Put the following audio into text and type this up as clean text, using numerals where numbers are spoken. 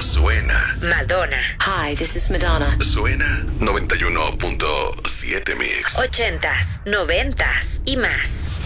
Suena. Madonna. Hi, this is Madonna. Suena 91.7 Mix. 80s, 90s y más.